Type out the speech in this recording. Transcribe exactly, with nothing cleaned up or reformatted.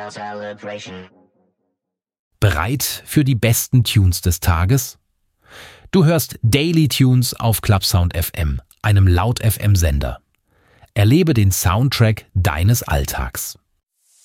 Bereit für die besten Tunes des Tages? Du hörst Daily Tunes auf Clubsound F M, einem Laut-F M-Sender. Erlebe den Soundtrack deines Alltags.